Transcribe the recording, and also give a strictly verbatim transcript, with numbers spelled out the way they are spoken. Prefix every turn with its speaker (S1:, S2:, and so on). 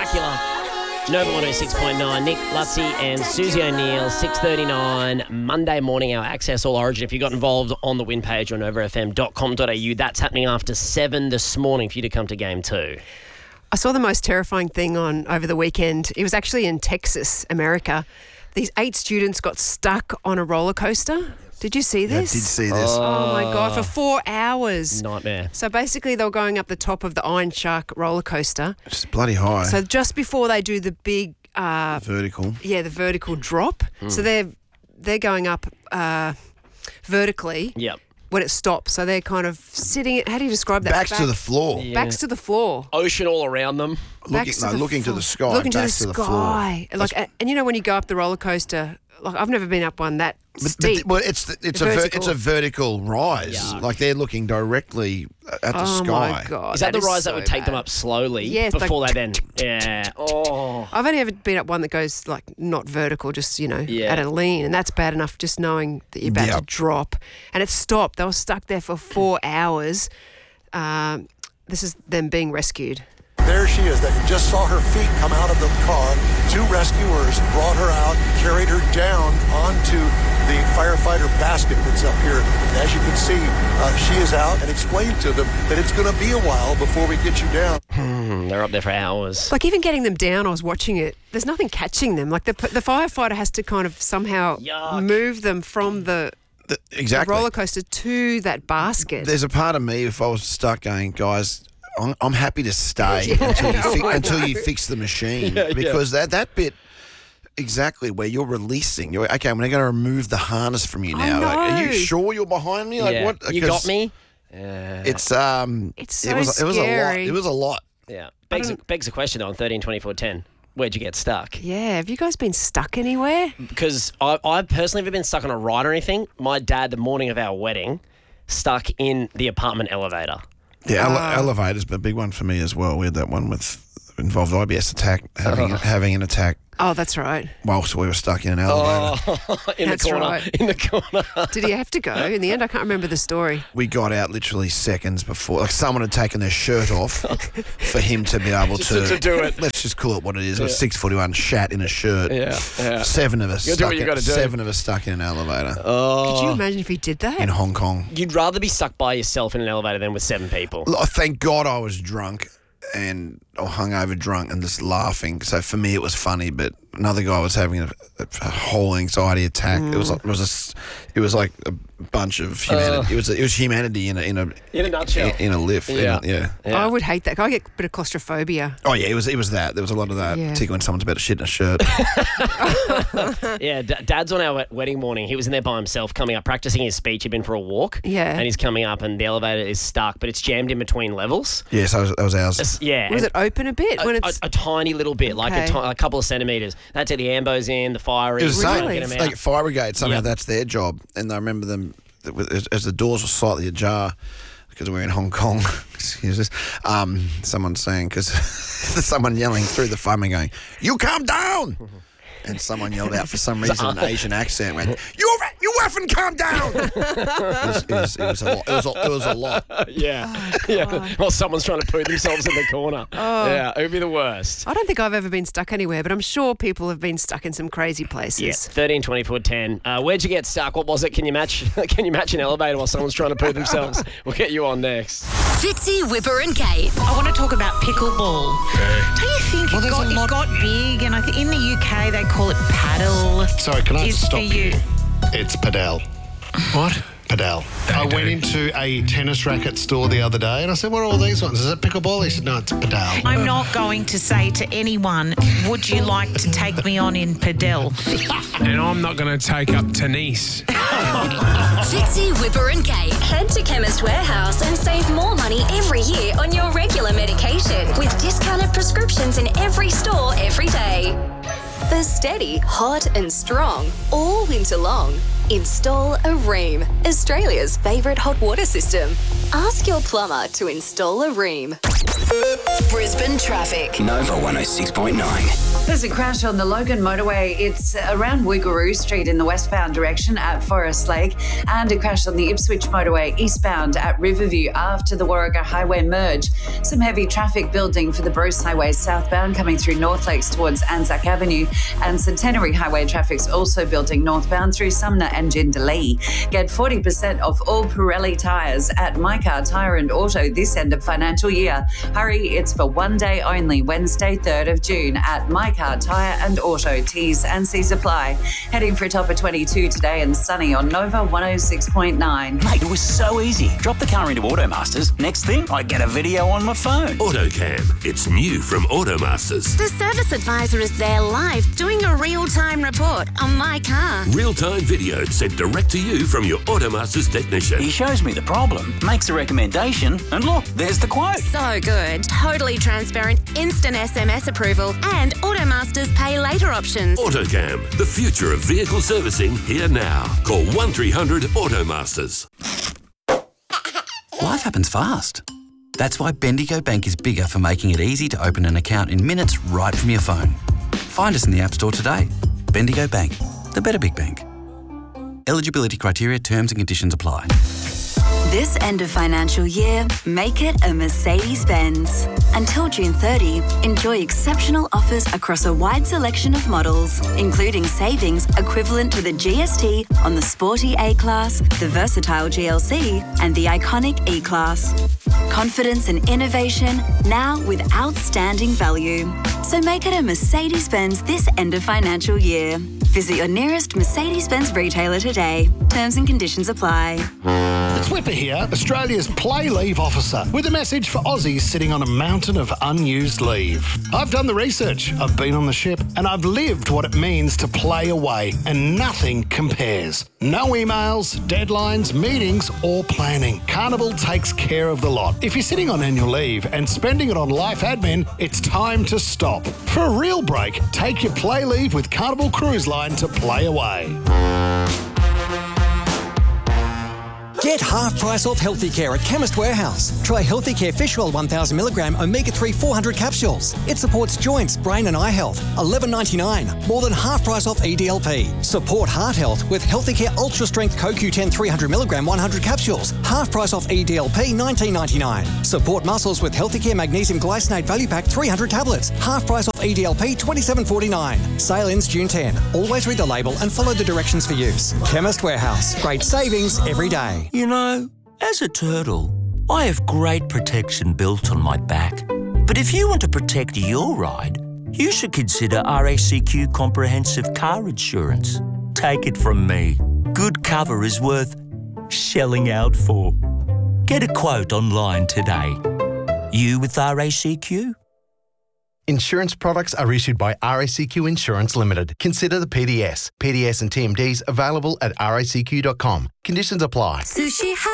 S1: Dracula. Nova one oh six point nine, Nick Lutzy and Susie O'Neill, six thirty-nine, Monday morning, our Access All Origin. If you got involved on the win page on nova f m dot com dot a u, that's happening after seven this morning for you to come to game two.
S2: I saw the most terrifying thing on over the weekend. It was actually in Texas, America. These eight students got stuck on a roller coaster. Did you see this?
S3: Yeah, I did see this.
S2: Oh, oh my God, for four hours.
S1: Nightmare.
S2: So basically they were going up the top of the Iron Shark roller coaster.
S3: It's bloody high.
S2: So just before they do the big... Uh,
S3: vertical.
S2: Yeah, the vertical drop. Mm. So they're, they're going up uh, vertically.
S1: Yep.
S2: When it stops. So they're kind of sitting... How do you describe that?
S3: Backs
S2: Back,
S3: to the floor.
S2: Yeah. Backs to the floor.
S1: Ocean all around them.
S3: Looking, no,
S2: to the
S3: looking
S2: floor.
S3: to the sky.
S2: Looking to the
S3: backs to the
S2: sky.
S3: floor.
S2: Like, and you know when you go up the roller coaster... Like I've never been up one that
S3: But,
S2: steep.
S3: but, well, it's the, it's
S2: The
S3: a ver,
S2: vertical.
S3: it's a vertical rise.
S1: Yuck.
S3: Like they're looking directly at the
S2: oh
S3: sky.
S2: my God.
S1: Is that, the rise
S2: so
S1: that would take
S2: bad.
S1: them up slowly
S2: Yes,
S1: before
S2: like,
S1: they then... Yeah. Oh.
S2: I've only ever been up one that goes like not vertical, just, you know,
S1: Yeah.
S2: at a lean. And that's bad enough just knowing that you're about
S3: Yep.
S2: to drop. And it stopped. They were stuck there for four hours. Um, this is them being rescued.
S4: There she is. That you just saw her feet come out of the car. Two rescuers brought her out, carried her down onto the firefighter basket that's up here. As you can see, uh, she is out and explained to them that it's going to be a while before we get you down.
S1: Hmm, they're up there for hours.
S2: Like even getting them down, I was watching it. There's nothing catching them. Like the the firefighter has to kind of somehow
S1: Yuck.
S2: move them from the,
S3: The-
S2: the
S3: exactly.
S2: roller coaster to that basket.
S3: There's a part of me, if I was stuck going, guys, I'm, I'm happy to stay until you fi-
S2: I
S3: until
S2: know.
S3: you fix the machine
S1: Yeah, yeah.
S3: because that that bit. Exactly, where you're releasing. You're okay. I'm going to remove the harness from you
S2: I
S3: now. Like, are you
S2: know.
S3: sure you're behind me? Like
S1: yeah.
S3: what?
S1: You
S3: 'Cause
S1: got me? Yeah.
S3: It's um.
S2: It's so
S3: it was, It was a lot.
S2: scary.
S3: It was a lot.
S1: Yeah. Begs a, begs a question, though, on thirteen twenty-four ten. Where'd you get stuck?
S2: Yeah, have you guys been stuck anywhere?
S1: Because I, I personally have been stuck on a ride or anything. My dad, the morning of our wedding, stuck in the apartment elevator.
S3: The ele- elevator's been a big one for me as well. We had that one with involved I B S attack, having
S1: Oh.
S3: having an attack
S2: Oh, that's right.
S3: whilst we were stuck in an elevator.
S1: Oh, in
S2: That's
S1: the corner.
S2: right.
S1: In the corner.
S2: Did he have to go? In the end, I can't remember the story.
S3: We got out literally seconds before, like someone had taken their shirt off for him to be able
S1: Just
S3: to,
S1: to do it.
S3: Let's just call it what it is. It was
S1: Yeah.
S3: six forty-one shat in a shirt.
S1: Yeah, yeah.
S3: Seven of us.
S1: You gotta do
S3: stuck
S1: what you
S3: in,
S1: gotta do.
S3: Seven of us stuck in an elevator
S1: Oh.
S2: Could you imagine if he did that?
S3: in Hong Kong.
S1: You'd rather be stuck by yourself in an elevator than with seven people.
S3: Look, Thank God I was drunk and or hungover drunk and just laughing. So for me it was funny, but another guy was having a, a whole anxiety attack. It was like, it was a s it was like a bunch of humanity. it was it was humanity in a in a
S1: In a nutshell.
S3: in, in a lift. in a-
S1: Yeah.
S3: yeah.
S1: Yeah.
S2: I would hate that. I get a bit of claustrophobia.
S3: Oh yeah, it was it was that. There was a lot of that.
S2: Yeah.
S3: Particularly when someone's about to shit in a shirt.
S1: Yeah, D- Dad's on our wed- wedding morning. He was in there by himself, coming up, practicing his speech. He'd been for a walk.
S2: Yeah.
S1: And he's coming up, and the elevator is stuck, but it's jammed in between levels.
S3: yeah, so that was, that was ours.
S1: It's- yeah.
S2: Was
S1: and
S2: it open a bit
S1: a,
S2: when
S1: a,
S2: it's?
S1: a tiny little bit, like a,
S2: Okay.
S1: ti- a couple of centimetres. That's it. The Ambo's in, the fire
S3: It
S1: is.
S3: was the same.
S2: Really?
S1: Get 'em
S3: Like
S1: out.
S3: fire brigade, somehow
S1: Yep.
S3: that's their job. And I remember them as, as the doors were slightly ajar because we were in Hong Kong. Excuse us. Um, someone saying because someone yelling through the phone and going, "You calm down." And someone yelled out for some reason an Asian accent, went, "You you effing calm down!" it, was, it, was, it was a lot. It was a, it was a lot.
S1: Yeah. yeah. Well, someone's trying to poo themselves in the corner.
S2: Oh.
S1: Yeah, it would be the worst.
S2: I don't think I've ever been stuck anywhere, but I'm sure people have been stuck in some crazy places.
S1: Yeah, thirteen twenty-four ten. Uh, where'd you get stuck? What was it? Can you match? Can you match an elevator while someone's trying to poo themselves? We'll get you on next.
S5: Fitzy, Whipper and Kate.
S6: I want to talk about pickleball. Don't you think
S7: Well,
S6: it,
S7: there's
S6: got,
S7: a lot-
S6: it got big? And I think in the U K they call it paddle.
S7: Sorry, can I
S6: Is
S7: stop
S6: for you.
S7: It's Padel.
S8: What?
S7: Padel. I went into a tennis racket store the other day and I said, what are all these ones? Is it pickleball? He said, no, it's Padel.
S6: I'm not going to say to anyone, would you like to take me on in padel?
S8: And I'm not going to take up tennis.
S5: Fitzy, Whipper and Kate.
S9: Head to Chemist Warehouse and save more money every year on your regular medication with discounted prescriptions in every store every day. For steady, hot and strong, all winter long, install a Ream, Australia's favourite hot water system. Ask your plumber to install a Ream.
S5: Brisbane traffic.
S10: Nova one oh six point nine.
S11: There's a crash on the Logan motorway. It's around Wigaroo Street in the westbound direction at Forest Lake, and a crash on the Ipswich motorway eastbound at Riverview after the Warragah Highway merge. Some heavy traffic building for the Bruce Highway southbound coming through North Lakes towards Anzac Avenue, and Centenary Highway traffic's also building northbound through Sumner and Jindalee. Get forty percent off all Pirelli tyres at My Car Tyre and Auto this end of financial year. Hurry, it's for one day only, Wednesday third of June at My Car Tyre and Auto. T's and C's apply. Heading for a top of twenty-two today and sunny on Nova one oh six point nine.
S10: Mate, it was so easy. Drop the car into Automasters. Next thing, I get a video on my phone.
S12: AutoCam. It's new from Automasters.
S13: The service advisor is there live doing a real-time report on my car.
S12: Real-time video sent direct to you from your Automasters technician.
S10: He shows me the problem, makes a recommendation, and look, there's the quote.
S13: So good. Totally transparent, instant S M S approval, and Automasters pay later options.
S12: AutoCam. The future of vehicle servicing here now. Call one three hundred Automasters.
S14: Life happens fast. That's why Bendigo Bank is bigger for making it easy to open an account in minutes right from your phone. Find us in the App Store today. Bendigo Bank, the better big bank. Eligibility criteria, terms and conditions apply.
S15: This end of financial year, make it a Mercedes-Benz. Until June thirtieth, enjoy exceptional offers across a wide selection of models, including savings equivalent to the G S T on the sporty A-Class, the versatile G L C, and the iconic E-Class. Confidence and innovation, now with outstanding value. So make it a Mercedes-Benz this end of financial year. Visit your nearest Mercedes-Benz retailer today. Terms and conditions apply.
S7: It's Whipper here, Australia's play leave officer, with a message for Aussies sitting on a mountain of unused leave. I've done the research, I've been on the ship, and I've lived what it means to play away, and nothing compares. No emails, deadlines, meetings, or planning. Carnival takes care of the lot. If you're sitting on annual leave and spending it on life admin, it's time to stop. For a real break, take your play leave with Carnival Cruise Line to play away.
S16: Get half price off Healthy Care at Chemist Warehouse. Try Healthy Care Fish Oil one thousand milligram omega three four hundred capsules. It supports joints, brain and eye health. eleven ninety-nine. More than half price off E D L P. Support heart health with Healthy Care Ultra Strength Co Q ten three hundred milligram one hundred capsules. Half price off E D L P nineteen ninety-nine. Support muscles with Healthy Care Magnesium Glycinate Value Pack three hundred tablets. Half price off E D L P twenty-seven forty-nine. Sale ends June tenth. Always read the label and follow the directions for use. Chemist Warehouse. Great savings every day.
S17: You know, as a turtle, I have great protection built on my back. But if you want to protect your ride, you should consider R A C Q Comprehensive Car Insurance. Take it from me. Good cover is worth shelling out for. Get a quote online today. You with R A C Q?
S18: Insurance products are issued by R A C Q Insurance Limited. Consider the P D S. P D S and T M Ds available at R A C Q dot com. Conditions apply.
S13: Sushi